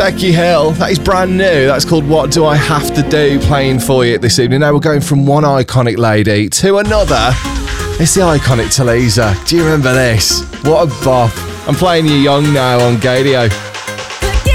Becky Hill. That is brand new. That's called What Do I Have to Do, playing for you this evening. Now we're going from one iconic lady to another. It's the iconic Talisa. Do you remember this? What a bop. I'm playing you Young now on Gadio.